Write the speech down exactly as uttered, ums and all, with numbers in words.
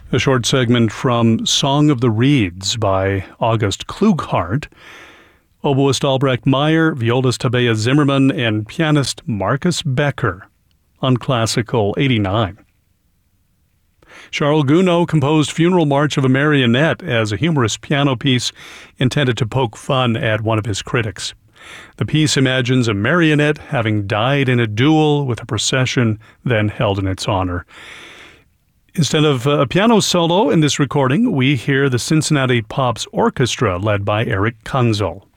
A short segment from Song of the Reeds by August Klughart, oboist Albrecht Meyer, violist Tabea Zimmerman, and pianist Marcus Becker on Classical eighty-nine. Charles Gounod composed Funeral March of a Marionette as a humorous piano piece intended to poke fun at one of his critics. The piece imagines a marionette having died in a duel with a procession then held in its honor. Instead of a piano solo in this recording, we hear the Cincinnati Pops Orchestra led by Eric Kunzel.